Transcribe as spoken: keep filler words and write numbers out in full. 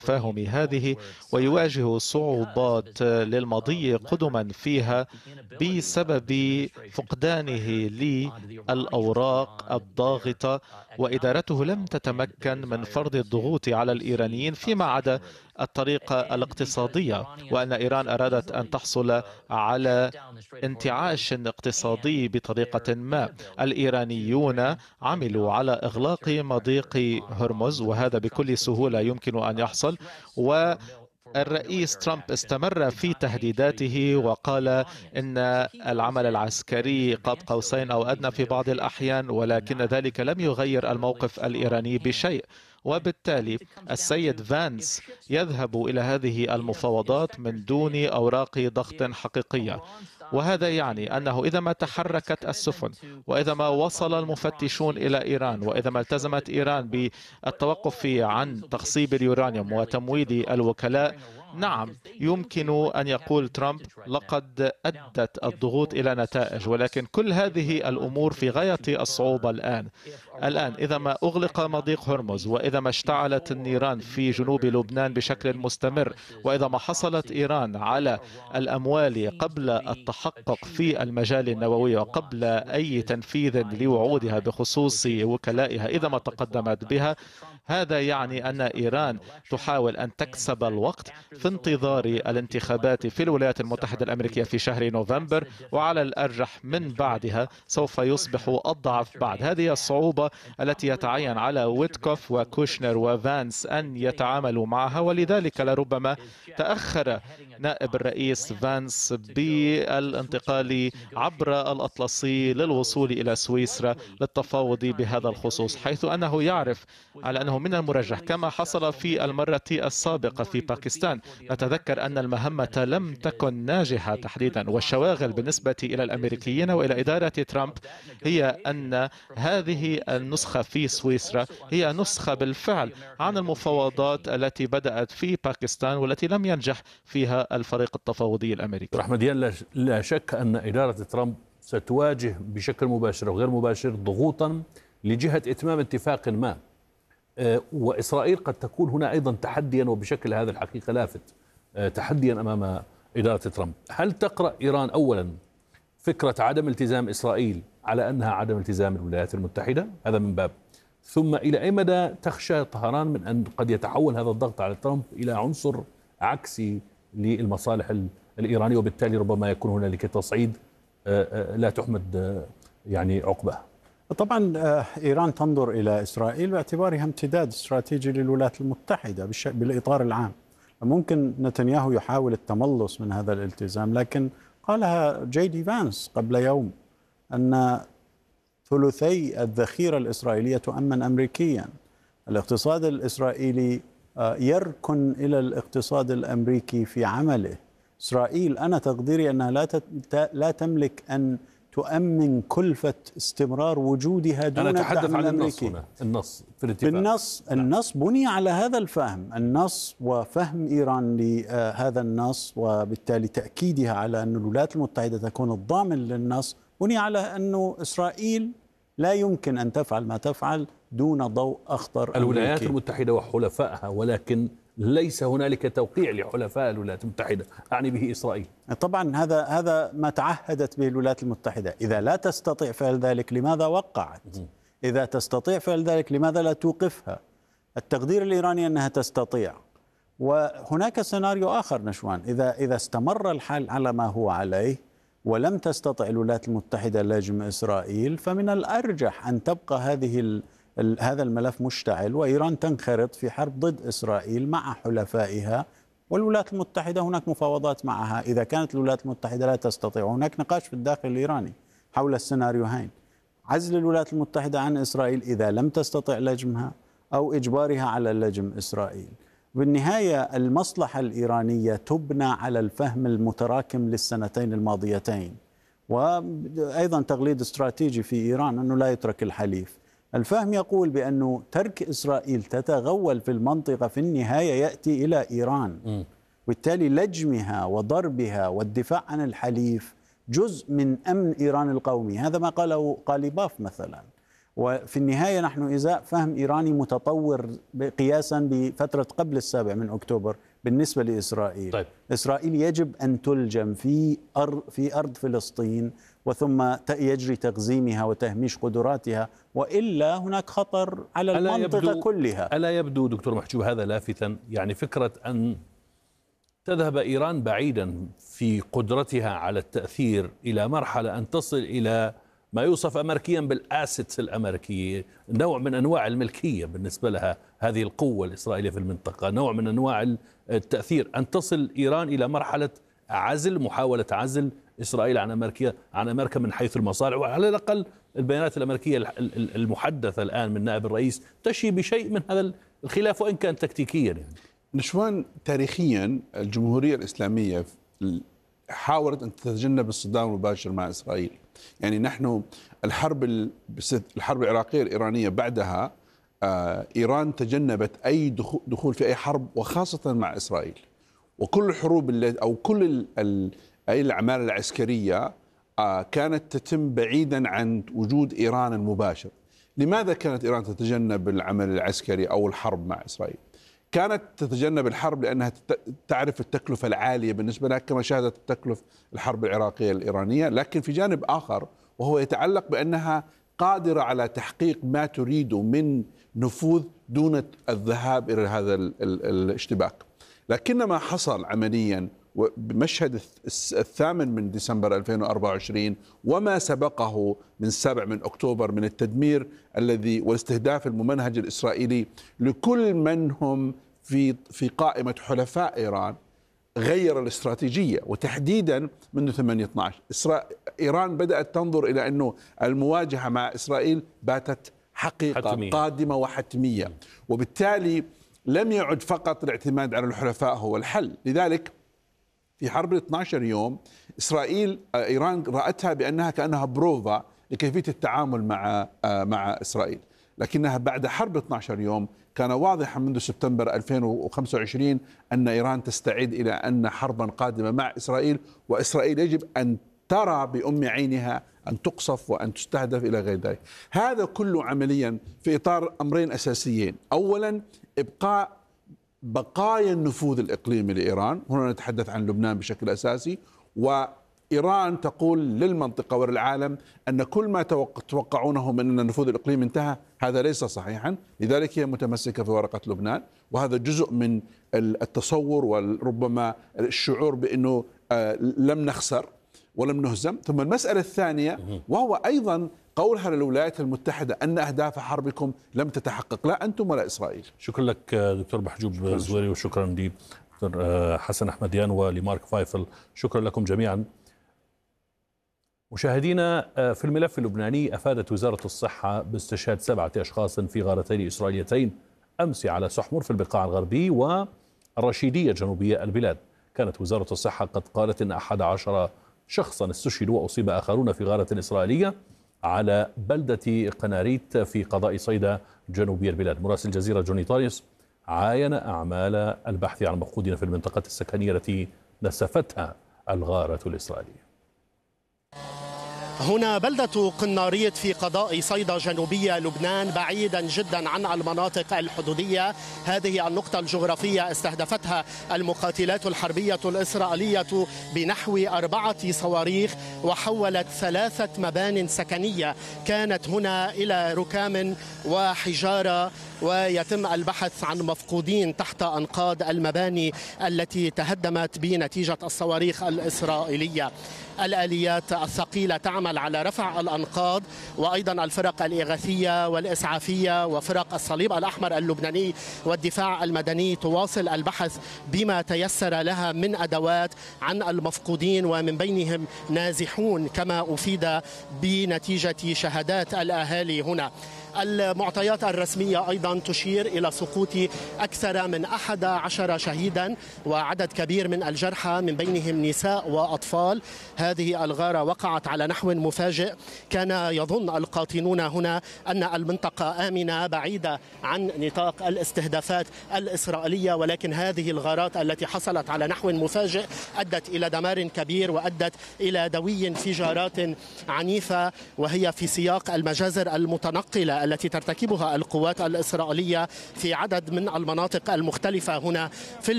التفاهم هذه، ويواجه صعوبات للمضي قدما فيها بسبب فقدانه للأوراق الضاغطة، وإدارته لم تتمكن من فرض الضغوط على الإيرانيين فيما عدا الطريقة الاقتصادية، وأن إيران أرادت أن تحصل على انتعاش اقتصادي بطريقة ما. الإيرانيون عملوا على إغلاق مضيق هرمز، وهذا بكل سهولة يمكن أن يحصل. و الرئيس ترامب استمر في تهديداته وقال إن العمل العسكري قاب قوسين أو أدنى في بعض الأحيان، ولكن ذلك لم يغير الموقف الإيراني بشيء. وبالتالي السيد فانس يذهب إلى هذه المفاوضات من دون أوراق ضغط حقيقية، وهذا يعني أنه إذا ما تحركت السفن، وإذا ما وصل المفتشون إلى إيران، وإذا ما التزمت إيران بالتوقف عن تخصيب اليورانيوم وتمويل الوكلاء، نعم يمكن أن يقول ترامب لقد أدت الضغوط إلى نتائج، ولكن كل هذه الأمور في غاية الصعوبة الآن. الآن إذا ما أغلق مضيق هرمز، وإذا ما اشتعلت النيران في جنوب لبنان بشكل مستمر، وإذا ما حصلت إيران على الأموال قبل التحقق في المجال النووي وقبل أي تنفيذ لوعودها بخصوص وكلائها إذا ما تقدمت بها، هذا يعني أن إيران تحاول أن تكسب الوقت في انتظار الانتخابات في الولايات المتحدة الأمريكية في شهر نوفمبر، وعلى الأرجح من بعدها سوف يصبح أضعف بعد. هذه الصعوبة التي يتعين على ويتكوف وكوشنر وفانس أن يتعاملوا معها، ولذلك لربما تأخر نائب الرئيس فانس بالانتقال عبر الأطلسي للوصول إلى سويسرا للتفاوض بهذا الخصوص، حيث أنه يعرف على أنه من المرجح كما حصل في المرة السابقة في باكستان. نتذكر أن المهمة لم تكن ناجحة تحديدا، والشواغل بالنسبة إلى الأمريكيين وإلى إدارة ترامب هي أن هذه النسخة في سويسرا هي نسخة بالفعل عن المفاوضات التي بدأت في باكستان والتي لم ينجح فيها الفريق التفاوضي الأمريكي. رحمديان، لا شك أن إدارة ترامب ستواجه بشكل مباشر وغير مباشر ضغوطا لجهة إتمام اتفاق ما، وإسرائيل قد تكون هنا أيضا تحديا، وبشكل هذا الحقيقة لافت تحديا أمام إدارة ترامب. هل تقرأ إيران أولا فكرة عدم التزام إسرائيل على أنها عدم التزام الولايات المتحدة؟ هذا من باب. ثم إلى أي مدى تخشى طهران من أن قد يتحول هذا الضغط على ترامب إلى عنصر عكسي للمصالح الإيرانية، وبالتالي ربما يكون هنالك تصعيد لا تحمد يعني عقبه؟ طبعا إيران تنظر إلى إسرائيل باعتبارها امتداد استراتيجي للولايات المتحدة بالإطار العام. ممكن نتنياهو يحاول التملص من هذا الالتزام، لكن قالها جي دي فانس قبل يوم أن ثلثي الذخيرة الإسرائيلية تؤمن أمريكيا. الاقتصاد الإسرائيلي يركن إلى الاقتصاد الأمريكي في عمله. إسرائيل أنا تقديري أنها لا لا تملك أن تؤمن كلفة استمرار وجودها دون أنا أتحدث عن الأمريكي. النص هنا، النص في الاتفاق. بالنص النص بني على هذا الفهم، النص وفهم إيران لهذا النص، وبالتالي تأكيدها على أن الولايات المتحدة تكون الضامن للنص، بني على أن إسرائيل لا يمكن أن تفعل ما تفعل دون ضوء أخضر الولايات أمريكي. المتحدة وحلفائها، ولكن ليس هنالك توقيع لحلفاء الولايات المتحدة، أعني به إسرائيل. طبعا هذا هذا ما تعهدت به الولايات المتحدة. إذا لا تستطيع فعل ذلك لماذا وقعت؟ إذا تستطيع فعل ذلك لماذا لا توقفها؟ التقدير الإيراني أنها تستطيع. وهناك سيناريو آخر نشوان، إذا إذا استمر الحال على ما هو عليه ولم تستطع الولايات المتحدة لجم إسرائيل، فمن الأرجح أن تبقى هذه ال هذا الملف مشتعل، وإيران تنخرط في حرب ضد إسرائيل مع حلفائها، والولايات المتحدة هناك مفاوضات معها. إذا كانت الولايات المتحدة لا تستطيع، هناك نقاش في الداخل الإيراني حول السيناريوهين: عزل الولايات المتحدة عن إسرائيل إذا لم تستطع لجمها، أو إجبارها على لجم إسرائيل. بالنهاية المصلحة الإيرانية تبنى على الفهم المتراكم للسنتين الماضيتين، وأيضا تقليد استراتيجي في إيران أنه لا يترك الحليف. الفهم يقول بأنه ترك إسرائيل تتغول في المنطقة في النهاية يأتي إلى إيران، وبالتالي لجمها وضربها والدفاع عن الحليف جزء من أمن إيران القومي. هذا ما قاله قاليباف مثلا. وفي النهاية نحن إزاء فهم إيراني متطور قياسا بفترة قبل السابع من أكتوبر بالنسبة لإسرائيل. طيب. إسرائيل يجب أن تلجم في أرض, في أرض فلسطين وثم يجري تقزيمها وتهميش قدراتها، وإلا هناك خطر على المنطقة كلها. ألا يبدو دكتور محجوب هذا لافتا؟ يعني فكرة أن تذهب إيران بعيدا في قدرتها على التأثير إلى مرحلة أن تصل إلى ما يوصف أمريكيا بالآسيتس الأمريكية، نوع من أنواع الملكية بالنسبة لها هذه القوة الإسرائيلية في المنطقة، نوع من أنواع التأثير، أن تصل إيران إلى مرحلة عزل، محاولة عزل إسرائيل عن أمريكا عن أمريكا من حيث المصالح. وعلى الأقل البيانات الأمريكية المحدثة الآن من نائب الرئيس تشي بشيء من هذا الخلاف وإن كان تكتيكيا. يعني نشوان تاريخيا الجمهورية الإسلامية حاولت أن تتجنب الصدام المباشر مع إسرائيل. يعني نحن الحرب الحرب العراقية الإيرانية بعدها إيران تجنبت أي دخول في أي حرب وخاصة مع إسرائيل، وكل الحروب أو كل أي الأعمال العسكرية كانت تتم بعيدا عن وجود إيران المباشر. لماذا كانت إيران تتجنب العمل العسكري أو الحرب مع إسرائيل؟ كانت تتجنب الحرب لأنها تعرف التكلفة العالية بالنسبة لها كما شهدت التكلفة الحرب العراقية الإيرانية، لكن في جانب آخر وهو يتعلق بأنها قادرة على تحقيق ما تريده من نفوذ دون الذهاب إلى هذا الاشتباك. لكن ما حصل عمليا بمشهد الثامن من ديسمبر ألفين وأربعة وعشرين وما سبقه من السابع من أكتوبر من التدمير الذي والاستهداف الممنهج الإسرائيلي لكل من هم في في قائمة حلفاء إيران غير الاستراتيجية، وتحديدا منذ ثمانية عشر إيران بدأت تنظر إلى أنه المواجهة مع إسرائيل باتت حقيقة حتمية. قادمة وحتمية، وبالتالي لم يعد فقط الاعتماد على الحلفاء هو الحل. لذلك في حرب اثني عشر يوم إسرائيل إيران رأتها بأنها كأنها بروفا لكيفية التعامل مع مع إسرائيل، لكنها بعد حرب اثني عشر يوم كان واضحا منذ سبتمبر ألفين وخمسة وعشرين أن إيران تستعد إلى أن حربا قادمة مع إسرائيل، وإسرائيل يجب أن ترى بأم عينها أن تقصف وأن تستهدف إلى غير ذلك. هذا كله عمليا في إطار أمرين أساسيين: أولا إبقاء بقايا النفوذ الإقليمي لإيران، هنا نتحدث عن لبنان بشكل أساسي، وإيران تقول للمنطقة وللعالم أن كل ما توقعونه من أن النفوذ الإقليمي انتهى هذا ليس صحيحا، لذلك هي متمسكة في ورقة لبنان، وهذا جزء من التصور وربما الشعور بأنه لم نخسر ولم نهزم. ثم المسألة الثانية وهو أيضا قولها للولايات المتحدة أن أهداف حربكم لم تتحقق، لا أنتم ولا إسرائيل. شكرا لك دكتور محجوب زويري، وشكرا لدكتور حسن أحمديان ولمارك فايفل، شكرا لكم جميعا. مشاهدينا، في الملف اللبناني أفادت وزارة الصحة باستشهاد سبعة أشخاص في غارتين إسرائيليتين أمس على سحمر في البقاع الغربي والرشيدية جنوبية البلاد. كانت وزارة الصحة قد قالت أن أحد عشر شخصا استشهدوا وأصيب آخرون في غارة إسرائيلية على بلدة قناريت في قضاء صيدا جنوبي البلاد. مراسل الجزيرة جوني طاريس عاين أعمال البحث عن مفقودين في المنطقة السكنية التي نسفتها الغارة الإسرائيلية. هنا بلدة قناريت في قضاء صيدا جنوبية لبنان، بعيدا جدا عن المناطق الحدودية. هذه النقطة الجغرافية استهدفتها المقاتلات الحربية الإسرائيلية بنحو أربعة صواريخ، وحولت ثلاثة مبان سكنية كانت هنا إلى ركام وحجارة، ويتم البحث عن مفقودين تحت أنقاض المباني التي تهدمت بنتيجة الصواريخ الإسرائيلية. الآليات الثقيلة تعمل على رفع الأنقاض، وأيضا الفرق الإغاثية والإسعافية وفرق الصليب الأحمر اللبناني والدفاع المدني تواصل البحث بما تيسر لها من أدوات عن المفقودين، ومن بينهم نازحون كما أفيد بنتيجة شهادات الأهالي هنا. المعطيات الرسمية أيضا تشير إلى سقوط أكثر من أحد عشر شهيدا وعدد كبير من الجرحى من بينهم نساء وأطفال. هذه الغارة وقعت على نحو مفاجئ. كان يظن القاطنون هنا أن المنطقة آمنة بعيدة عن نطاق الاستهدافات الإسرائيلية، ولكن هذه الغارات التي حصلت على نحو مفاجئ أدت إلى دمار كبير وأدت إلى دوي انفجارات عنيفة، وهي في سياق المجازر المتنقلة التي ترتكبها القوات الإسرائيلية في عدد من المناطق المختلفة هنا في